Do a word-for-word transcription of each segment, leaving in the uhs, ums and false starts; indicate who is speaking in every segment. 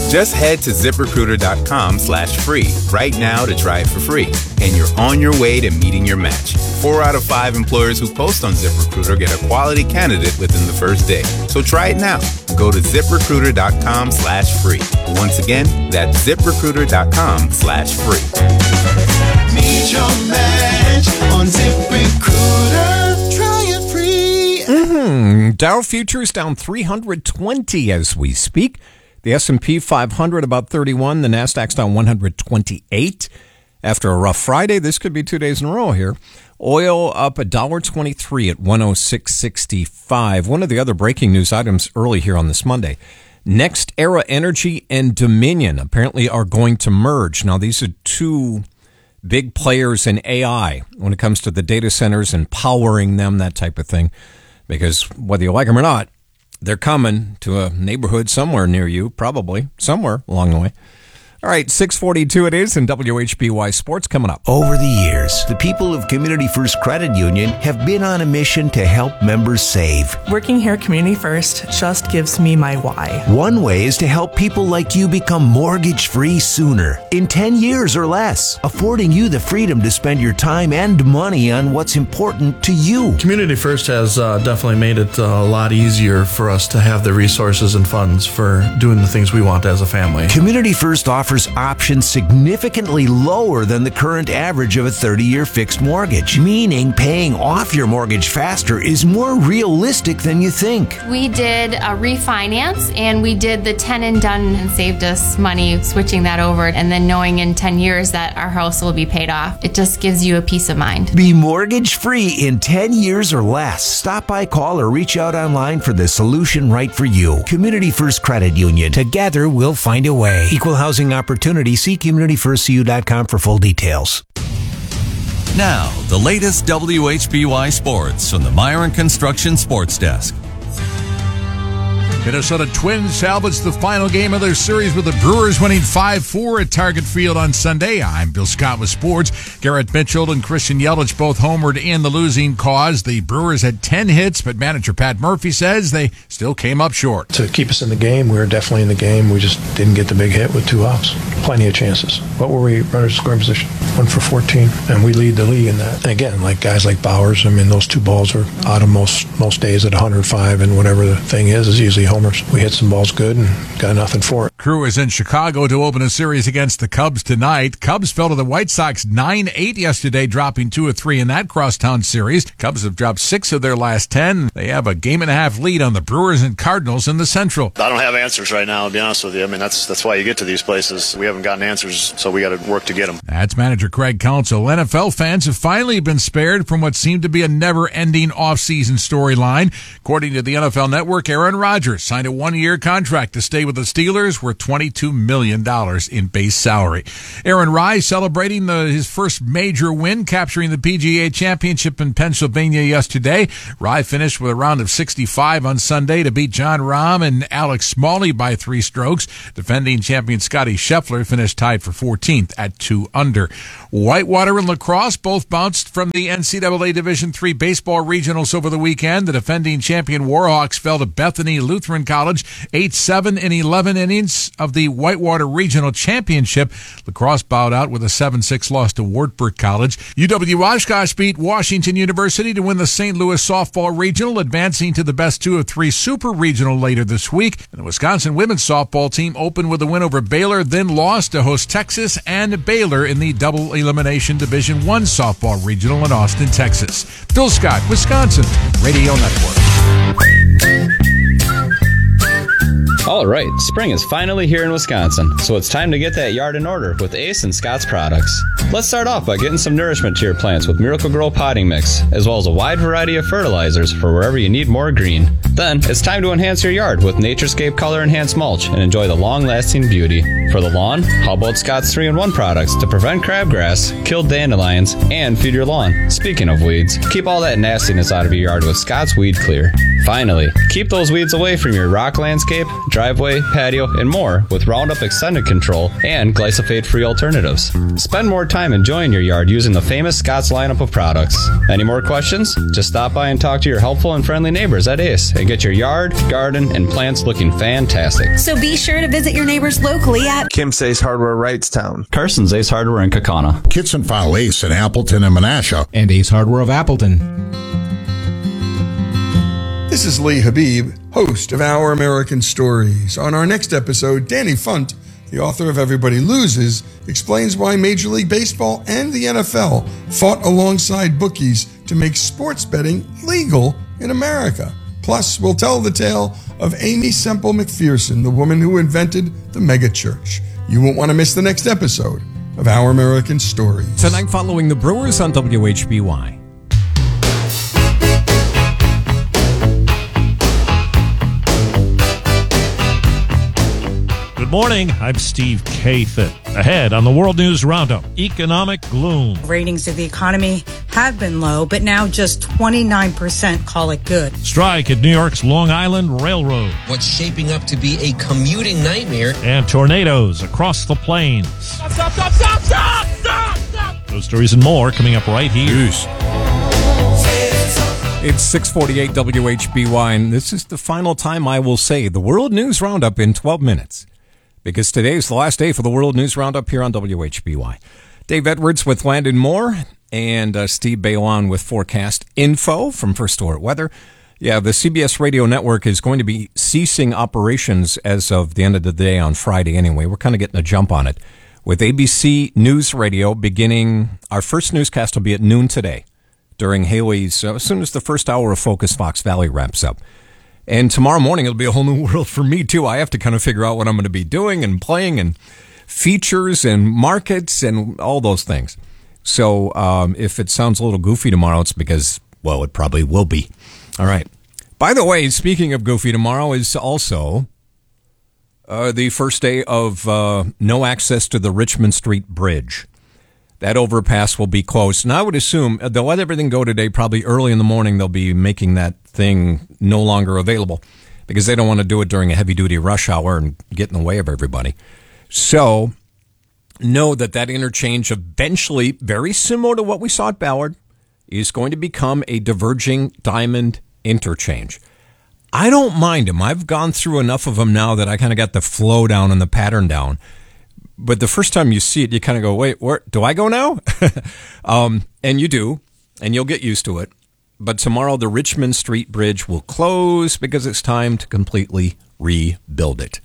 Speaker 1: Just head to ZipRecruiter.com slash free right now to try it for free. And you're on your way to meeting your match. Four out of five employers who post on ZipRecruiter get a quality candidate within the first day. So try it now. Go to ZipRecruiter.com slash free. Once again, that's ZipRecruiter.com slash free.
Speaker 2: Meet your match on ZipRecruiter. Try it free.
Speaker 3: Mm-hmm. Dow futures down three hundred twenty as we speak. The S and P five hundred about thirty-one. The Nasdaq's down one hundred twenty-eight. After a rough Friday, this could be two days in a row here. Oil up one dollar twenty-three at one oh six sixty-five. One of the other breaking news items early here on this Monday. NextEra Energy and Dominion apparently are going to merge. Now, these are two big players in A I when it comes to the data centers and powering them, that type of thing. Because whether you like them or not, they're coming to a neighborhood somewhere near you, probably somewhere along the way. All right, six forty-two it is, and W H B Y Sports coming up.
Speaker 4: Over the years, the people of Community First Credit Union have been on a mission to help members save.
Speaker 5: Working here at Community First just gives me my why.
Speaker 4: One way is to help people like you become mortgage-free sooner, in ten years or less, affording you the freedom to spend your time and money on what's important to you.
Speaker 6: Community First has uh, definitely made it uh, a lot easier for us to have the resources and funds for doing the things we want as a family.
Speaker 4: Community First offers offers options significantly lower than the current average of a thirty-year fixed mortgage, meaning paying off your mortgage faster is more realistic than you think.
Speaker 7: We did a refinance, and we did the ten and done and saved us money switching that over, and then knowing in ten years that our house will be paid off. It just gives you a peace of mind.
Speaker 4: Be mortgage-free in ten years or less. Stop by, call, or reach out online for the solution right for you. Community First Credit Union. Together, we'll find a way. Equal housing opportunity. See community first c u dot com for full details.
Speaker 8: Now, the latest W H B Y Sports from the Myron Construction Sports Desk.
Speaker 9: Minnesota Twins salvaged the final game of their series with the Brewers winning five four at Target Field on Sunday. I'm Bill Scott with sports. Garrett Mitchell and Christian Yelich both homered in the losing cause. The Brewers had ten hits, but manager Pat Murphy says they still came up short.
Speaker 10: To keep us in the game, we were definitely in the game. We just didn't get the big hit with two outs. Plenty of chances. What were we, runners scoring position? One for fourteen, and we lead the league in that. And again, like guys like Bowers, I mean, those two balls are out of most most days at one hundred five, and whatever the thing is, is usually homers. We hit some balls good and got nothing for it.
Speaker 9: Crew is in Chicago to open a series against the Cubs tonight. Cubs fell to the White Sox nine eight yesterday, dropping two or three in that crosstown series. Cubs have dropped six of their last ten. They have a game and a half lead on the Brewers and Cardinals in the Central.
Speaker 11: I don't have answers right now, to be honest with you. I mean, that's that's why you get to these places. We haven't gotten answers, so we got to work to get them.
Speaker 9: That's manager Craig Counsell. N F L fans have finally been spared from what seemed to be a never-ending offseason storyline. According to the N F L Network, Aaron Rodgers signed a one-year contract to stay with the Steelers worth twenty-two million dollars in base salary. Aaron Rye celebrating the, his first major win, capturing the P G A Championship in Pennsylvania yesterday. Rye finished with a round of sixty-five on Sunday to beat John Rahm and Alex Smalley by three strokes. Defending champion Scotty Scheffler finished tied for fourteenth at two under. Whitewater and La Crosse both bounced from the N C double A Division three baseball regionals over the weekend. The defending champion Warhawks fell to Bethany Lutheran College eight seven in eleven innings of the Whitewater Regional Championship. La Crosse bowed out with a seven six loss to Wartburg College. U W Oshkosh beat Washington University to win the Saint Louis Softball Regional, advancing to the best two of three Super Regional later this week. And the Wisconsin women's softball team opened with a win over Baylor, then lost to host Texas and Baylor in the double elimination Division one Softball Regional in Austin, Texas. Phil Scott, Wisconsin Radio Network.
Speaker 12: All right, spring is finally here in Wisconsin, so it's time to get that yard in order with Ace and Scott's products. Let's start off by getting some nourishment to your plants with Miracle-Gro Potting Mix, as well as a wide variety of fertilizers for wherever you need more green. Then, it's time to enhance your yard with Naturescape Color Enhanced Mulch and enjoy the long-lasting beauty. For the lawn, how about Scott's three in one products to prevent crabgrass, kill dandelions, and feed your lawn? Speaking of weeds, keep all that nastiness out of your yard with Scott's Weed Clear. Finally, keep those weeds away from your rock landscape, driveway, patio, and more with Roundup Extended Control and glyphosate-free alternatives. Spend more time enjoying your yard using the famous Scotts lineup of products. Any more questions? Just stop by and talk to your helpful and friendly neighbors at Ace and get your yard, garden, and plants looking fantastic.
Speaker 13: So be sure to visit your neighbors locally at
Speaker 14: Kim's Ace Hardware, Wrightstown.
Speaker 12: Carson's Ace Hardware in Kaukauna.
Speaker 15: Kitson File Ace in Appleton and Menasha.
Speaker 16: And Ace Hardware of Appleton.
Speaker 17: This is Lee Habib, host of Our American Stories. On our next episode, Danny Funt, the author of Everybody Loses, explains why Major League Baseball and the N F L fought alongside bookies to make sports betting legal in America. Plus, we'll tell the tale of Amy Semple McPherson, the woman who invented the megachurch. You won't want to miss the next episode of Our American Stories.
Speaker 3: Tonight following the Brewers on W H B Y.
Speaker 18: Good morning, I'm Steve Kathan. Ahead on the World News Roundup, economic gloom.
Speaker 19: Ratings of the economy have been low, but now just twenty-nine percent call it good.
Speaker 18: Strike at New York's Long Island Railroad.
Speaker 20: What's shaping up to be a commuting nightmare.
Speaker 18: And tornadoes across the plains.
Speaker 2: Stop, stop, stop, stop, stop, stop, stop.
Speaker 18: Those stories and more coming up right here.
Speaker 3: Yes. It's six forty-eight W H B Y, and this is the final time I will say the World News Roundup in twelve minutes. Because today is the last day for the World News Roundup here on W H B Y. Dave Edwards with Landon Moore and uh, Steve Bailon with forecast info from First Alert Weather. Yeah, the C B S radio network is going to be ceasing operations as of the end of the day on Friday anyway. We're kind of getting a jump on it. With A B C News Radio beginning, our first newscast will be at noon today during Haley's, uh, as soon as the first hour of Focus Fox Valley wraps up. And tomorrow morning, it'll be a whole new world for me, too. I have to kind of figure out what I'm going to be doing and playing and features and markets and all those things. So um, if it sounds a little goofy tomorrow, it's because, well, it probably will be. All right. By the way, speaking of goofy, tomorrow is also uh, the first day of uh, no access to the Richmond Street Bridge. That overpass will be closed. And I would assume they'll let everything go today. Probably early in the morning, they'll be making that thing no longer available because they don't want to do it during a heavy-duty rush hour and get in the way of everybody. So know that that interchange eventually, very similar to what we saw at Ballard, is going to become a diverging diamond interchange. I don't mind them. I've gone through enough of them now that I kind of got the flow down and the pattern down. But the first time you see it, you kind of go, wait, where do I go now? um, and you do, and you'll get used to it. But tomorrow, the Richmond Street Bridge will close because it's time to completely rebuild it.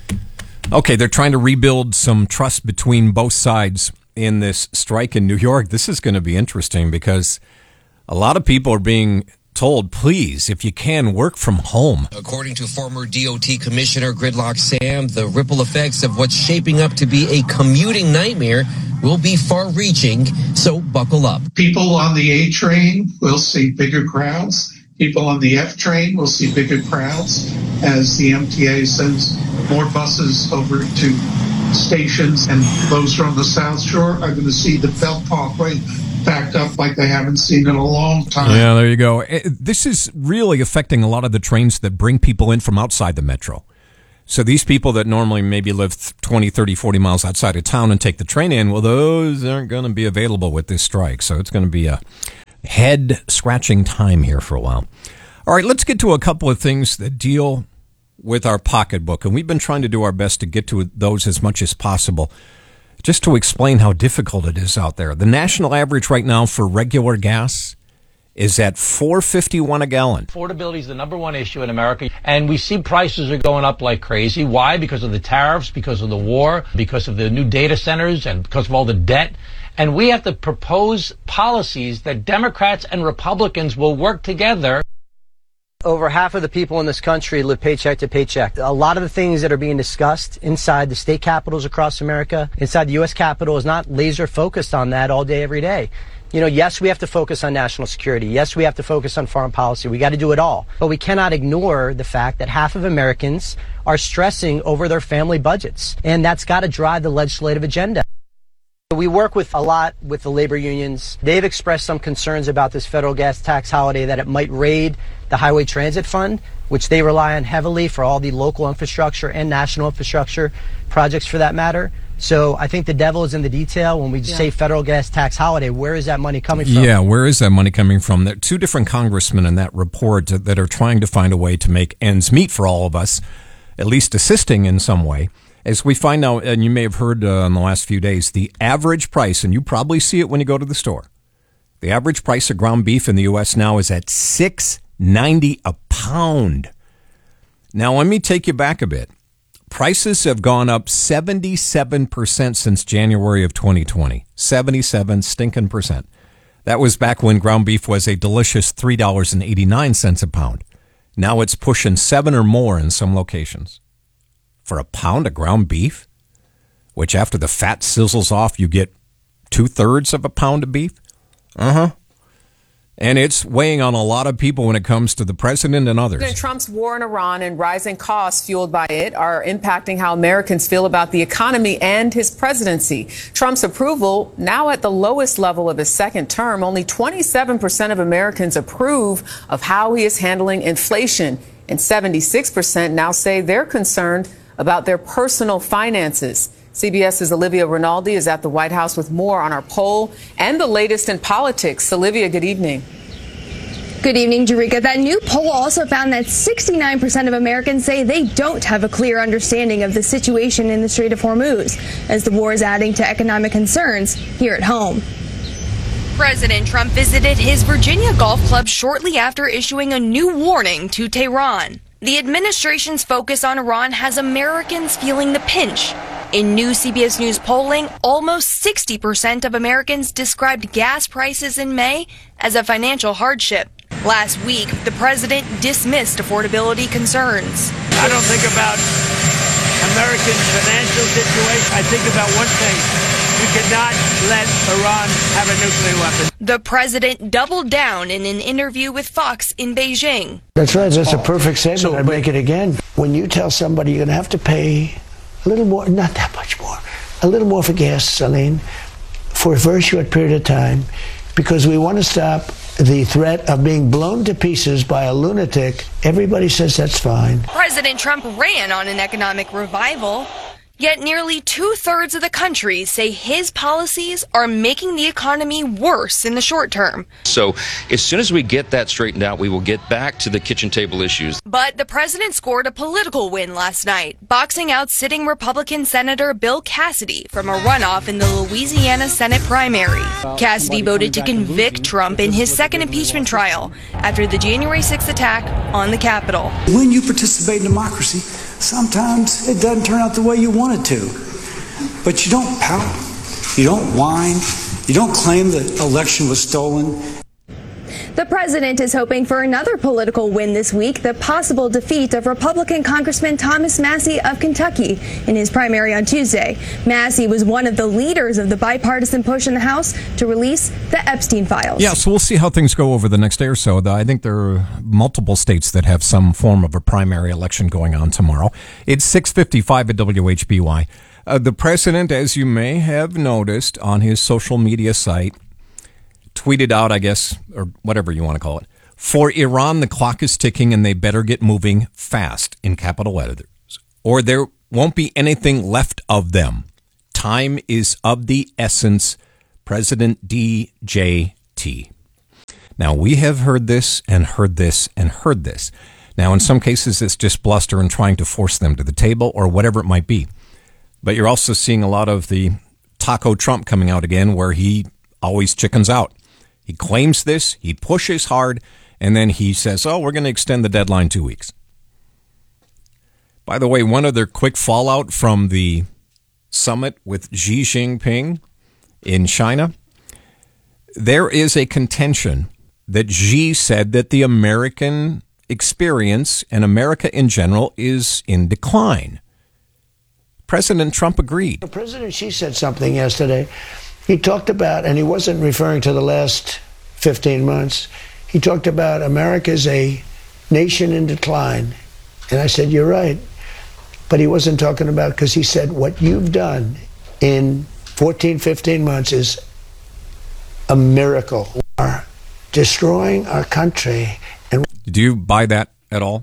Speaker 3: Okay, they're trying to rebuild some trust between both sides in this strike in New York. This is going to be interesting because a lot of people are being told, please, if you can, work from home.
Speaker 20: According to former D O T Commissioner Gridlock Sam, the ripple effects of what's shaping up to be a commuting nightmare will be far-reaching, so buckle up.
Speaker 21: People on the A train will see bigger crowds. People on the F train will see bigger crowds as the M T A sends more buses over to stations, and those from the South Shore are going to see the Belt Parkway backed up like they haven't seen in a long time.
Speaker 3: Yeah, there you go. This is really affecting a lot of the trains that bring people in from outside the metro. So these people that normally maybe live twenty, thirty, forty miles outside of town and take the train in, well, those aren't going to be available with this strike. So it's going to be a head-scratching time here for a while. All right, let's get to a couple of things that deal with our pocketbook. And we've been trying to do our best to get to those as much as possible, just to explain how difficult it is out there. The national average right now for regular gas is at four fifty-one a gallon.
Speaker 22: Affordability is the number one issue in America, and we see prices are going up like crazy. Why? Because of the tariffs, because of the war, because of the new data centers, and because of all the debt. And we have to propose policies that Democrats and Republicans will work together.
Speaker 23: Over half of the people in this country live paycheck to paycheck. A lot of the things that are being discussed inside the state capitals across America, inside the U S Capitol, is not laser focused on that all day, every day. You know, yes, we have to focus on national security. Yes, we have to focus on foreign policy. We got to do it all. But we cannot ignore the fact that half of Americans are stressing over their family budgets. And that's got to drive the legislative agenda. We work with a lot with the labor unions. They've expressed some concerns about this federal gas tax holiday, that it might raid the Highway Transit Fund. which they rely on heavily for all the local infrastructure and national infrastructure projects for that matter. So I think the devil is in the detail when we yeah. say federal gas tax holiday. Where is that money coming from?
Speaker 3: Yeah, where is that money coming from? There are two different congressmen in that report that are trying to find a way to make ends meet for all of us, at least assisting in some way. As we find out, and you may have heard uh, in the last few days, the average price, and you probably see it when you go to the store, the average price of ground beef in the U S now is at six ninety a pound. Now, let me take you back a bit. Prices have gone up seventy-seven percent since January of twenty twenty. seventy-seven stinking percent. That was back when ground beef was a delicious three dollars and eighty-nine cents a pound. Now it's pushing seven or more in some locations. For a pound of ground beef, which after the fat sizzles off, you get two-thirds of a pound of beef? Uh-huh. And it's weighing on a lot of people when it comes to the president and others.
Speaker 1: President Trump's war in Iran and rising costs fueled by it are impacting how Americans feel about the economy and his presidency. Trump's approval now at the lowest level of his second term. Only twenty-seven percent of Americans approve of how he is handling inflation, and seventy-six percent now say they're concerned about their personal finances. CBS's Olivia Rinaldi is at the White House with more on our poll and the latest in politics. Olivia, good evening.
Speaker 5: Good evening, Jerika. That new poll also found that sixty-nine percent of Americans say they don't have a clear understanding of the situation in the Strait of Hormuz, as the war is adding to economic concerns here at home.
Speaker 16: President Trump visited his Virginia golf club shortly after issuing a new warning to Tehran. The administration's focus on Iran has Americans feeling the pinch. In new C B S News polling, almost sixty percent of Americans described gas prices in May as a financial hardship. Last week, the president dismissed affordability concerns.
Speaker 24: I don't think about American financial situation. I think about one thing. We cannot let Iran have a nuclear weapon.
Speaker 16: The president doubled down in an interview with Fox in Beijing.
Speaker 25: That's right. That's a perfect statement. So, I'd make it again. When you tell somebody you're going to have to pay a little more, not that much more, a little more for gasoline for a very short period of time, because we want to stop the threat of being blown to pieces by a lunatic, everybody says that's fine.
Speaker 16: President Trump ran on an economic revival, yet nearly two-thirds of the country say his policies are making the economy worse in the short term.
Speaker 26: So as soon as we get that straightened out, we will get back to the kitchen table issues.
Speaker 16: But the president scored a political win last night, boxing out sitting Republican Senator Bill Cassidy from a runoff in the Louisiana Senate primary. Cassidy voted to convict Trump in his second impeachment trial after the January sixth attack on the Capitol.
Speaker 27: When you participate in democracy, sometimes it doesn't turn out the way you want it to. But you don't pout, you don't whine, you don't claim the election was stolen.
Speaker 5: The president is hoping for another political win this week, the possible defeat of Republican Congressman Thomas Massie of Kentucky in his primary on Tuesday. Massie was one of the leaders of the bipartisan push in the House to release the Epstein files.
Speaker 3: Yeah, so we'll see how things go over the next day or so. I think there are multiple states that have some form of a primary election going on tomorrow. It's six fifty-five at W H B Y. Uh, the president, as you may have noticed on his social media site, tweeted out, I guess, or whatever you want to call it, for Iran, the clock is ticking and they better get moving fast, in capital letters, or there won't be anything left of them. Time is of the essence. President D J T. Now, we have heard this and heard this and heard this. Now, in some cases, it's just bluster and trying to force them to the table or whatever it might be. But you're also seeing a lot of the Taco Trump coming out again, where he always chickens out. He claims this, he pushes hard, and then he says, oh, we're going to extend the deadline two weeks. By the way, one other quick fallout from the summit with Xi Jinping in China. There is a contention that Xi said that the American experience and America in general is in decline. President Trump agreed.
Speaker 25: President Xi said something yesterday. He talked about, and he wasn't referring to the last fifteen months, he talked about America as a nation in decline. And I said, you're right. But he wasn't talking about, because he said, what you've done in fourteen, fifteen months is a miracle. We are destroying our country. And
Speaker 3: do you buy that at all?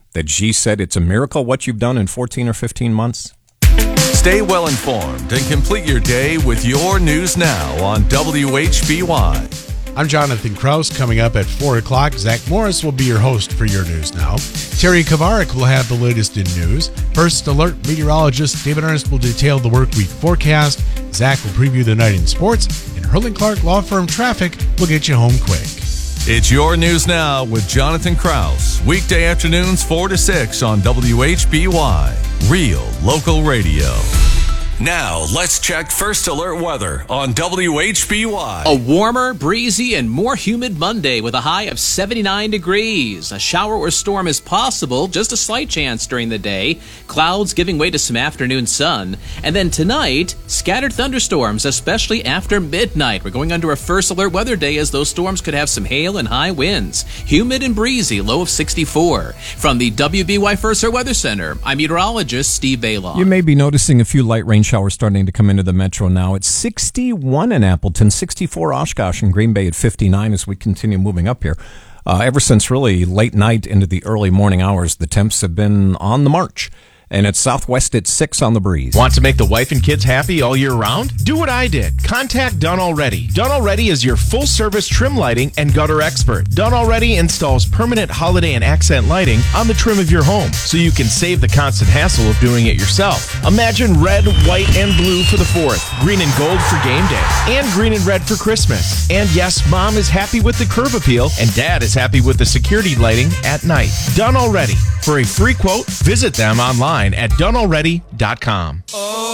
Speaker 3: that Xi said it's a miracle what you've done in fourteen or fifteen months?
Speaker 4: Stay well informed and complete your day with your news now on W H B Y.
Speaker 6: I'm Jonathan Kraus. Coming up at four o'clock, Zach Morris will be your host for your news now. Terry Kavarik will have the latest in news. First Alert meteorologist David Ernst will detail the work week forecast. Zach will preview the night in sports. And Hurling Clark Law Firm Traffic will get you home quick.
Speaker 4: It's your news now with Jonathan Kraus. Weekday afternoons four to six on W H B Y. Real local radio. Now, let's check First Alert weather on W H B Y.
Speaker 7: A warmer, breezy, and more humid Monday with a high of seventy-nine degrees. A shower or storm is possible, just a slight chance during the day. Clouds giving way to some afternoon sun. And then tonight, scattered thunderstorms, especially after midnight. We're going under a First Alert weather day as those storms could have some hail and high winds. Humid and breezy, low of sixty-four. From the W B Y First Alert Weather Center, I'm meteorologist Steve Baylon.
Speaker 3: You may be noticing a few light rain showers starting to come into the metro now. It's sixty-one in Appleton, sixty-four Oshkosh, and Green Bay at fifty-nine as we continue moving up here. Uh, ever since really late night into the early morning hours, the temps have been on the march. And it's Southwest at six on the breeze.
Speaker 8: Want to make the wife and kids happy all year round? Do what I did. Contact Done Already. Done Already is your full-service trim lighting and gutter expert. Done Already installs permanent holiday and accent lighting on the trim of your home, so you can save the constant hassle of doing it yourself. Imagine red, white, and blue for the fourth, green and gold for game day, and green and red for Christmas. And yes, Mom is happy with the curve appeal, and Dad is happy with the security lighting at night. Done Already. For a free quote, visit them online at done already dot com.